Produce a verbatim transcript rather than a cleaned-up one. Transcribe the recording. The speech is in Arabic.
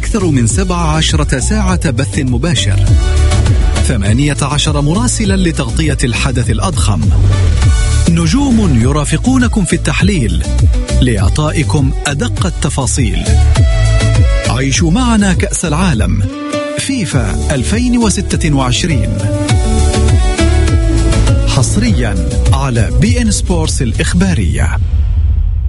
أكثر من سبع عشرة ساعة بث مباشر، ثمانية عشر مراسلا لتغطية الحدث الأضخم، نجوم يرافقونكم في التحليل لإعطائكم أدق التفاصيل. عيشوا معنا كأس العالم فيفا ألفين وستة وعشرين حصريا على بي إن سبورتس الإخبارية.